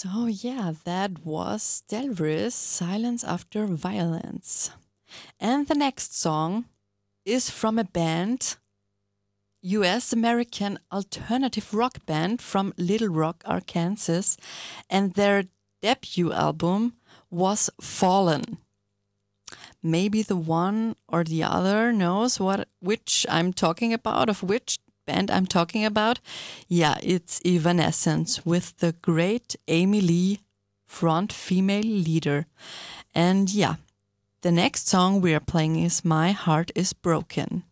So, yeah, that was Delriss, Silence After Violence. And the next song is from a band, US American alternative rock band from Little Rock, Arkansas, and their debut album was Fallen. Maybe the one or the other knows which I'm talking about, of which band I'm talking about. Yeah, it's Evanescence with the great Amy Lee, front female leader. And yeah, the next song we are playing is My Heart is Broken.